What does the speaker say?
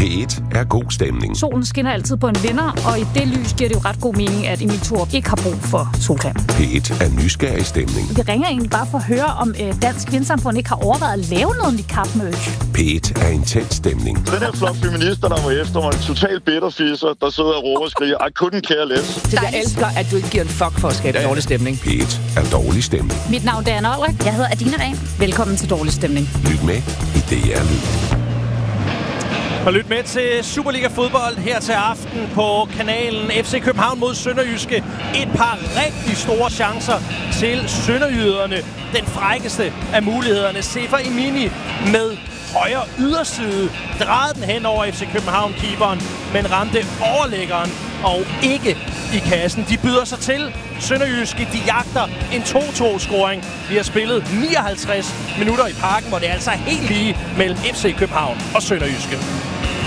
P1 er god stemning. Solen skinner altid på en vinder, og i det lys giver det jo ret god mening, at Emil Thorup ikke har brug for solcreme. P1 er nysgerrig stemning. Vi ringer egentlig bare for at høre, om Dansk Vindsamfund ikke har overvejet at lave noget niqab-merch. P1 er intens stemning. Den her flok feminister, der var efter mig, en total bitterfisser, der sidder og råber og skriger, I couldn't care less. Jeg elsker, at du ikke giver en fuck for at skabe dårlig stemning. P1 er dårlig stemning. Mit navn er Anna Olrik. Jeg hedder Adina Ren. Velkommen til Dårlig Stemning. Lyt med i DR Lyd. Og lyt med til Superliga fodbold her til aften på kanalen. FC København mod Sønderjyske. Et par rigtig store chancer til sønderjyderne. Den frækkeste af mulighederne. Sefer Emini med højre yderside. Drejede den hen over FC København-keeperen, men ramte overlæggeren og ikke i kassen. De byder sig til. Sønderjyske, de jagter en 2-2-scoring. Vi har spillet 59 minutter i Parken, hvor det er altså helt lige mellem FC København og Sønderjyske.